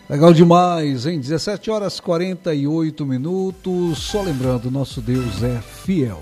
Legal demais, hein? 17 horas 48 minutos. Só lembrando, nosso Deus é fiel.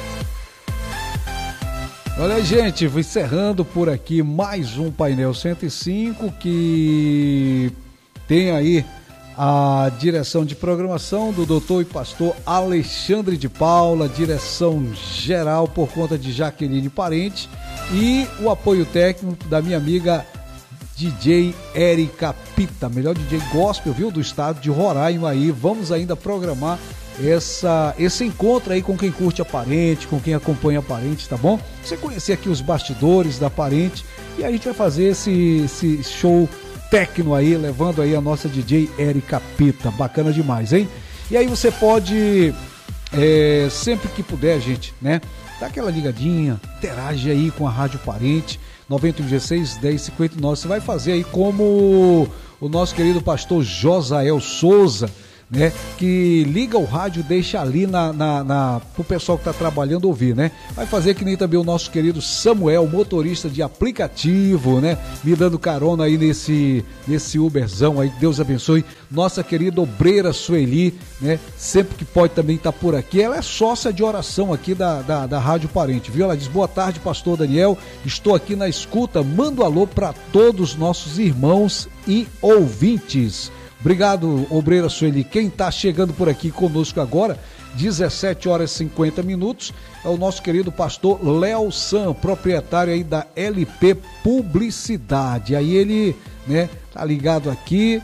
Olha, gente, vou encerrando por aqui mais um Painel 105 que tem aí a direção de programação do doutor e pastor Alexandre de Paula, direção geral por conta de Jaqueline Parente e o apoio técnico da minha amiga DJ Érica Pita, melhor DJ gospel, viu, do estado de Roraima aí. Vamos ainda programar esse encontro aí com quem curte a Parente, com quem acompanha a Parente, tá bom? Você conhecer aqui os bastidores da Parente e a gente vai fazer esse show técnico aí, levando aí a nossa DJ Érica Pita, bacana demais, hein? E aí você pode, sempre que puder, gente, né? Dá aquela ligadinha, interage aí com a Rádio Parente, 9116 1059. Você vai fazer aí como o nosso querido pastor Josael Souza, né, que liga o rádio, deixa ali pro pessoal que tá trabalhando ouvir, né? Vai fazer que nem também o nosso querido Samuel, motorista de aplicativo, né? Me dando carona aí nesse Uberzão aí, Deus abençoe. Nossa querida obreira Sueli, né? Sempre que pode também tá por aqui. Ela é sócia de oração aqui da Rádio Parente, viu? Ela diz: boa tarde, pastor Daniel, estou aqui na escuta, mando alô para todos os nossos irmãos e ouvintes. Obrigado, obreira Sueli. Quem está chegando por aqui conosco agora, 17 horas e 50 minutos, é o nosso querido pastor Léo San, proprietário aí da LP Publicidade. Aí ele, né, tá ligado aqui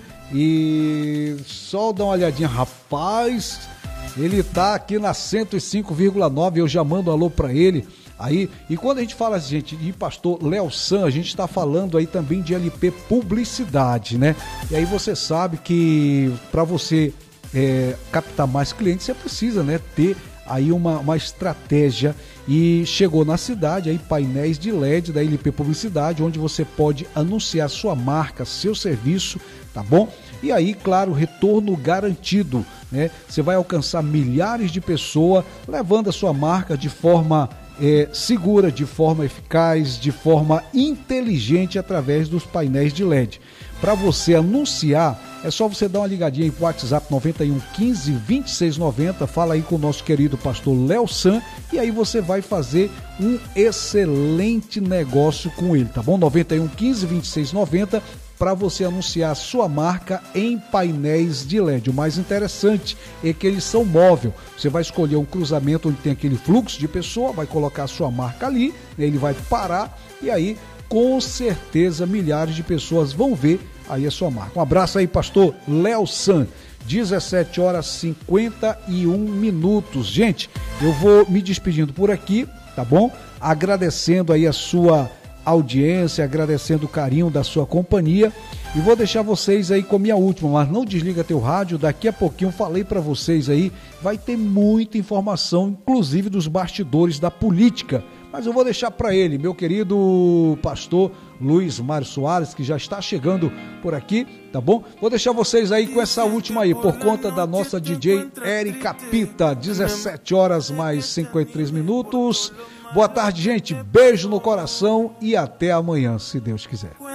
e só dá uma olhadinha, rapaz, ele tá aqui na 105,9, eu já mando um alô para ele. Aí, e quando a gente fala, gente, de pastor Léo San, a gente está falando aí também de LP Publicidade, né? E aí você sabe que para você captar mais clientes, você precisa, né, ter aí uma estratégia. E chegou na cidade aí painéis de LED da LP Publicidade, onde você pode anunciar sua marca, seu serviço, tá bom? E aí, claro, retorno garantido, né? Você vai alcançar milhares de pessoas levando a sua marca de forma segura, de forma eficaz, de forma inteligente através dos painéis de LED. Para você anunciar, é só você dar uma ligadinha aí pro WhatsApp 91 15 26 90, fala aí com o nosso querido pastor Léo San e aí você vai fazer um excelente negócio com ele, tá bom? 91 15 26 90 para você anunciar sua marca em painéis de LED. O mais interessante é que eles são móveis. Você vai escolher um cruzamento onde tem aquele fluxo de pessoa, vai colocar a sua marca ali, ele vai parar e aí com certeza milhares de pessoas vão ver aí a sua marca. Um abraço aí, pastor Léo San. 17 horas 51 minutos. Gente, eu vou me despedindo por aqui, tá bom? Agradecendo aí a sua audiência, agradecendo o carinho da sua companhia e vou deixar vocês aí com a minha última, mas não desliga teu rádio, daqui a pouquinho falei para vocês aí, vai ter muita informação, inclusive dos bastidores da política, mas eu vou deixar para ele, meu querido pastor Luiz Mário Soares, que já está chegando por aqui, tá bom? Vou deixar vocês aí com essa última aí, por conta da nossa DJ Érica Pita, 17 horas mais 53 minutos. Boa tarde, gente. Beijo no coração e até amanhã, se Deus quiser.